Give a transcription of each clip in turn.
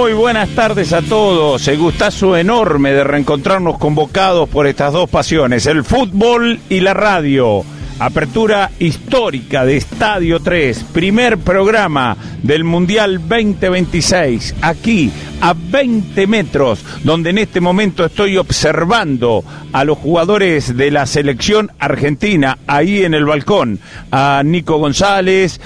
Muy buenas tardes a todos. El gustazo enorme de reencontrarnos convocados por estas dos pasiones, el fútbol y la radio. Apertura histórica de Estadio 3, primer programa del Mundial 2026, aquí a 20 metros, donde en este momento estoy observando a los jugadores de la selección argentina, ahí en el balcón, a Nico González,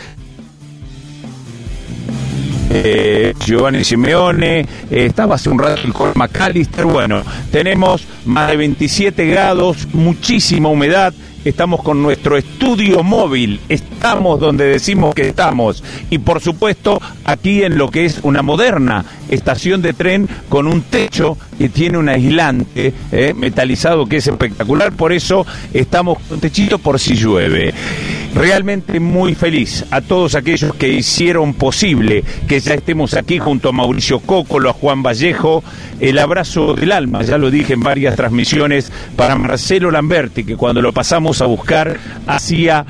Giovanni Simeone, estaba hace un rato el Cole McAllister. Bueno, tenemos más de 27 grados, muchísima humedad. Estamos con nuestro estudio móvil, estamos donde decimos que estamos, y por supuesto aquí en lo que es una moderna estación de tren con un techo que tiene un aislante metalizado que es espectacular. Por eso estamos con techito por si llueve. Realmente muy feliz a todos aquellos que hicieron posible que ya estemos aquí junto a Mauricio Cócolo, a Juan Vallejo. El abrazo del alma, ya lo dije en varias transmisiones, para Marcelo Lamberti, que cuando lo pasamos a buscar hacía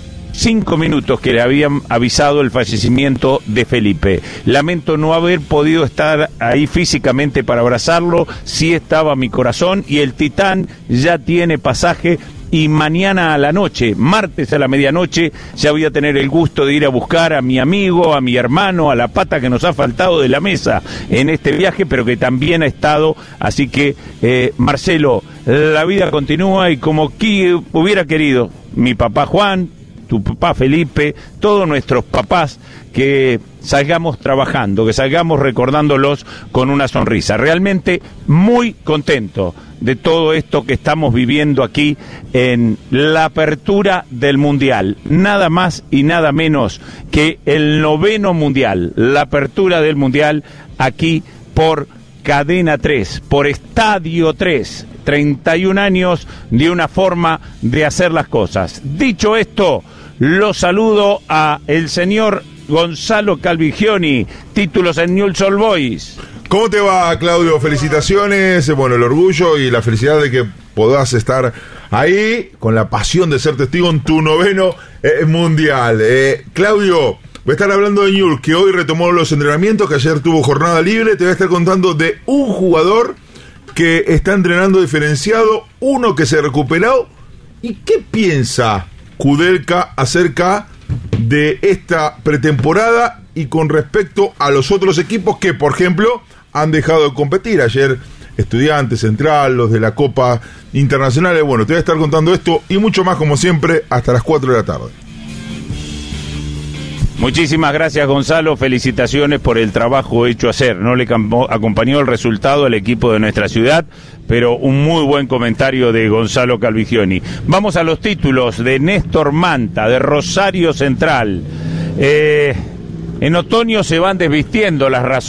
5 minutos que le habían avisado el fallecimiento de Felipe. Lamento no haber podido estar ahí físicamente para abrazarlo. Sí estaba mi corazón, y el Titán ya tiene pasaje. Y mañana a la noche, martes a la medianoche, ya voy a tener el gusto de ir a buscar a mi amigo, a mi hermano, a la pata que nos ha faltado de la mesa en este viaje, pero que también ha estado. Así que, Marcelo, la vida continúa, y como hubiera querido mi papá Juan, tu papá Felipe, todos nuestros papás, que salgamos trabajando, que salgamos recordándolos con una sonrisa. Realmente muy contento de todo esto que estamos viviendo aquí en la apertura del Mundial. Nada más y nada menos que el 9º Mundial, la apertura del Mundial aquí por Cadena 3, por Estadio 3. 31 años de una forma de hacer las cosas. Dicho esto, lo saludo a el señor Gonzalo Calvigioni, títulos en Newell's Old Boys. ¿Cómo te va, Claudio? Felicitaciones, bueno, el orgullo y la felicidad de que podás estar ahí con la pasión de ser testigo en tu 9º Mundial. Claudio, voy a estar hablando de Newell's, que hoy retomó los entrenamientos, que ayer tuvo jornada libre. Te voy a estar contando de un jugador que está entrenando diferenciado, uno que se recuperó. ¿Y qué piensa Kudelka acerca de esta pretemporada y con respecto a los otros equipos que, por ejemplo, han dejado de competir? Ayer Estudiantes, Central, los de la Copa Internacional. Bueno, te voy a estar contando esto y mucho más, como siempre, hasta las 4 de la tarde. Muchísimas gracias, Gonzalo, felicitaciones por el trabajo hecho ayer. No le acompañó el resultado al equipo de nuestra ciudad, pero un muy buen comentario de Gonzalo Calvigioni. Vamos a los títulos de Néstor Manta, de Rosario Central. En otoño se van desvistiendo las razones.